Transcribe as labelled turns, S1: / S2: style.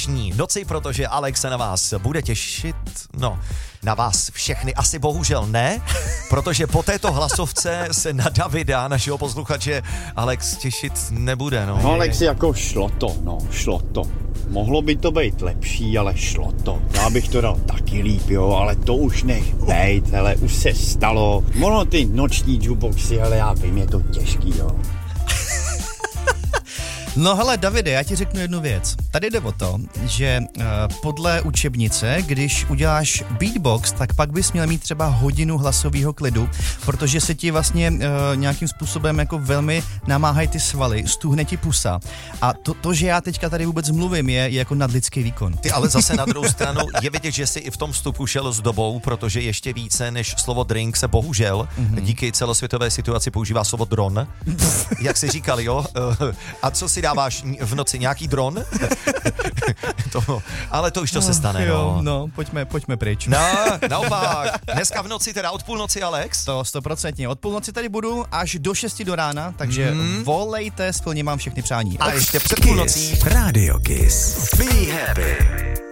S1: dnešní noci, protože Alex se na vás bude těšit. No, na vás všechny asi bohužel ne, protože po této hlasovce se na Davida, našeho posluchače, Alex těšit nebude. No,
S2: Alex, jako šlo to. Mohlo by to být lepší, ale šlo to. Já bych to dal taky líp, jo, ale to už nech bejt, hele, už se stalo. Ono ty noční jukeboxy, ale já vím, je to těžký, jo.
S3: No hele, Davide, já ti řeknu jednu věc. Tady jde o to, že podle učebnice, když uděláš beatbox, tak pak bys měl mít třeba hodinu hlasového klidu, protože se ti vlastně nějakým způsobem jako velmi namáhají ty svaly, stuhne ti pusa. A to, že já teďka tady vůbec mluvím, je jako nadlidský výkon.
S1: Ty ale zase na druhou stranu je vidět, že jsi i v tom vstupu šel s dobou, protože ještě více než slovo drink se bohužel díky celosvětové situaci používá slovo dron. Jak jsi říkal, jo? A co si dáváš v noci, nějaký dron? Ale to už to se stane,
S3: jo, no. Pojďme pryč.
S1: No, naopak. Dneska v noci, teda od půlnoci, Alex?
S3: To 100%. Od půlnoci tady budu až do 6 do rána, takže volejte, splním vám všechny přání.
S1: A ještě před půlnocí.
S4: Radio Kiss. Be happy.